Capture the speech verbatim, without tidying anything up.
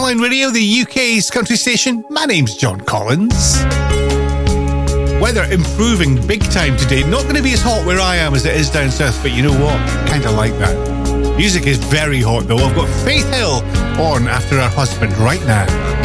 Online Radio, the U K's country station. My name's John Collins. Weather improving big time today. Not going to be as hot where I am as it is down south, but you know what? Kind of like that. Music is very hot though. I've got Faith Hill on After Her Husband right now.